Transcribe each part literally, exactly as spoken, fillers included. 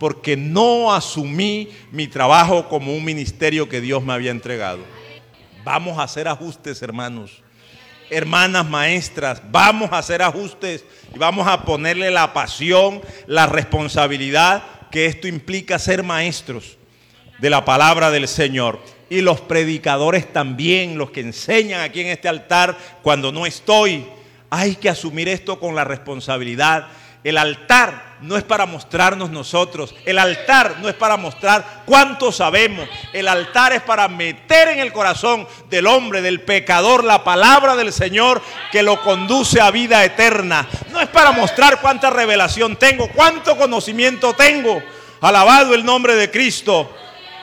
porque no asumí mi trabajo como un ministerio que Dios me había entregado. Vamos a hacer ajustes, hermanos. Hermanas maestras, vamos a hacer ajustes y vamos a ponerle la pasión, la responsabilidad que esto implica ser maestros de la palabra del Señor. Y los predicadores también, los que enseñan aquí en este altar cuando no estoy, hay que asumir esto con la responsabilidad. El altar no es para mostrarnos nosotros, el altar no es para mostrar cuánto sabemos, el altar es para meter en el corazón del hombre, del pecador, la palabra del Señor que lo conduce a vida eterna. No es para mostrar cuánta revelación tengo, cuánto conocimiento tengo. Alabado el nombre de Cristo.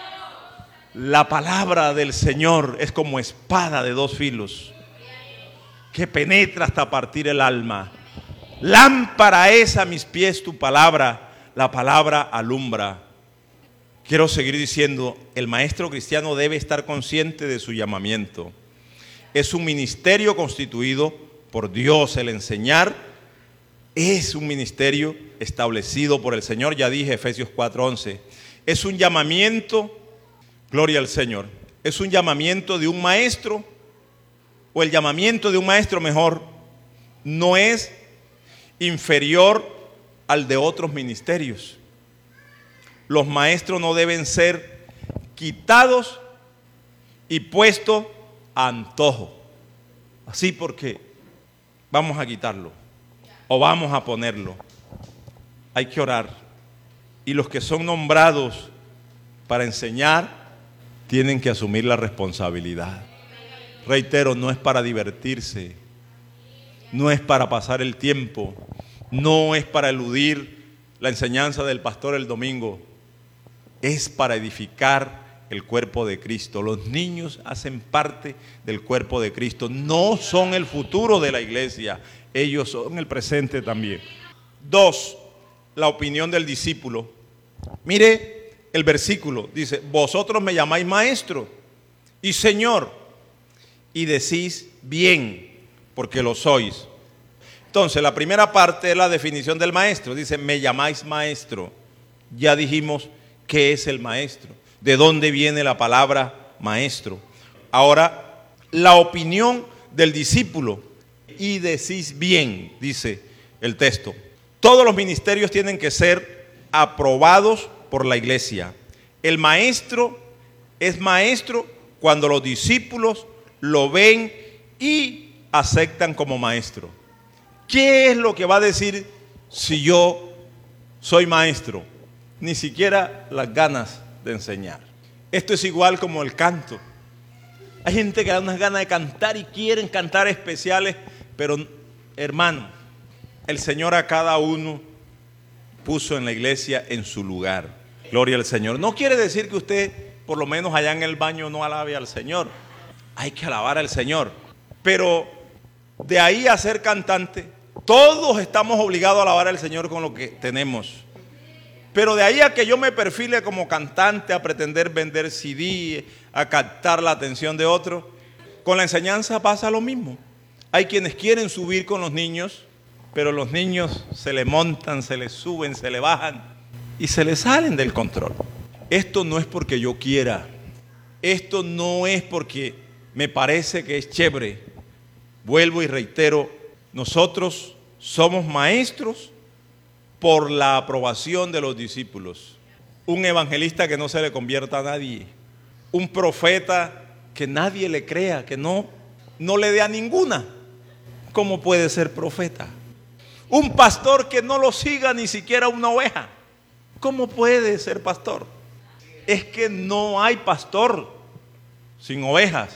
La palabra del Señor es como espada de dos filos que penetra hasta partir el alma. Lámpara es a mis pies tu palabra, la palabra alumbra. Quiero seguir diciendo, el maestro cristiano debe estar consciente de su llamamiento. Es un ministerio constituido por Dios. El enseñar es un ministerio establecido por el Señor. Ya dije, Efesios cuatro once. Es un llamamiento, gloria al Señor, es un llamamiento de un maestro, o el llamamiento de un maestro mejor, no es inferior al de otros ministerios. Los maestros no deben ser quitados y puestos a antojo. Así porque vamos a quitarlo o vamos a ponerlo. Hay que orar. Y los que son nombrados para enseñar tienen que asumir la responsabilidad. Reitero, no es para divertirse. No es para pasar el tiempo, no es para eludir la enseñanza del pastor el domingo, es para edificar el cuerpo de Cristo. Los niños hacen parte del cuerpo de Cristo, no son el futuro de la iglesia, ellos son el presente también. Dos, la opinión del discípulo. Mire el versículo, dice, vosotros me llamáis maestro y Señor, y decís bien, porque lo sois. Entonces, la primera parte es la definición del maestro. Dice, me llamáis maestro. Ya dijimos qué es el maestro, de dónde viene la palabra maestro. Ahora, la opinión del discípulo. Y decís bien, dice el texto. Todos los ministerios tienen que ser aprobados por la iglesia. El maestro es maestro cuando los discípulos lo ven y aceptan como maestro. ¿Qué es lo que va a decir si yo soy maestro? Ni siquiera las ganas de enseñar. Esto es igual como el canto. Hay gente que da unas ganas de cantar y quieren cantar especiales, pero hermano, el Señor a cada uno puso en la iglesia en su lugar. Gloria al Señor. No quiere decir que usted, por lo menos allá en el baño, no alabe al Señor. Hay que alabar al Señor. Pero de ahí a ser cantante, todos estamos obligados a alabar al Señor con lo que tenemos. Pero de ahí a que yo me perfile como cantante, a pretender vender C D, a captar la atención de otros, con la enseñanza pasa lo mismo. Hay quienes quieren subir con los niños, pero los niños se le montan, se les suben, se le bajan y se les salen del control. Esto no es porque yo quiera, esto no es porque me parece que es chévere. Vuelvo y reitero, nosotros somos maestros por la aprobación de los discípulos. Un evangelista que no se le convierta a nadie. Un profeta que nadie le crea, que no, no le dé a ninguna. ¿Cómo puede ser profeta? Un pastor que no lo siga ni siquiera una oveja. ¿Cómo puede ser pastor? Es que no hay pastor sin ovejas.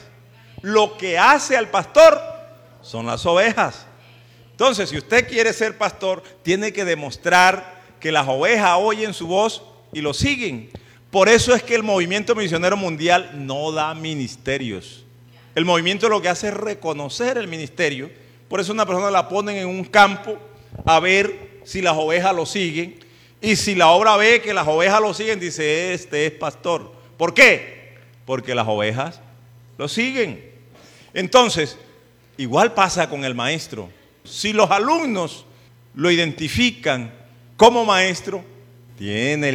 Lo que hace al pastor son las ovejas. Entonces, si usted quiere ser pastor, tiene que demostrar que las ovejas oyen su voz y lo siguen. Por eso es que el movimiento misionero mundial no da ministerios. El movimiento lo que hace es reconocer el ministerio. Por eso una persona la ponen en un campo a ver si las ovejas lo siguen. Y si la obra ve que las ovejas lo siguen, dice, este es pastor. ¿Por qué? Porque las ovejas lo siguen. Entonces, igual pasa con el maestro. Si los alumnos lo identifican como maestro, tiene